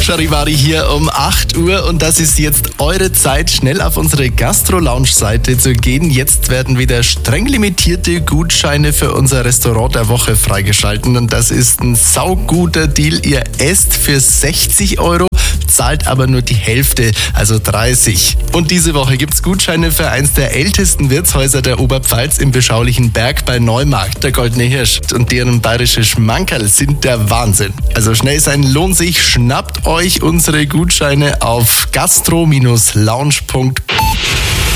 Charivari hier um 8 Uhr und das ist jetzt eure Zeit, schnell auf unsere Gastro-Lounge-Seite zu gehen. Jetzt werden wieder streng limitierte Gutscheine für unser Restaurant der Woche freigeschalten und das ist ein sauguter Deal. Ihr esst für 60 Euro, zahlt aber nur die Hälfte, also 30. Und diese Woche gibt's Gutscheine für eins der ältesten Wirtshäuser der Oberpfalz im beschaulichen Berg bei Neumarkt, der Goldene Hirsch. Und deren bayerische Schmankerl sind der Wahnsinn. Also schnell sein lohnt sich, schnappt euch unsere Gutscheine auf gastro-lounge.com.